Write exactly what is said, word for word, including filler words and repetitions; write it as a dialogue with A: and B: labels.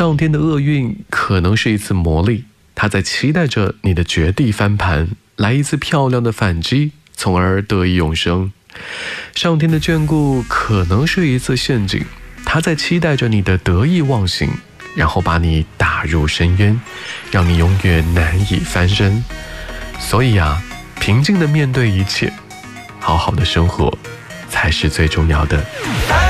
A: 上天的厄运可能是一次磨砺，他在期待着你的绝地翻盘，来一次漂亮的反击，从而得以永生。上天的眷顾可能是一次陷阱，他在期待着你的得意忘形，然后把你打入深渊，让你永远难以翻身。所以啊，平静地面对一切，好好的生活才是最重要的。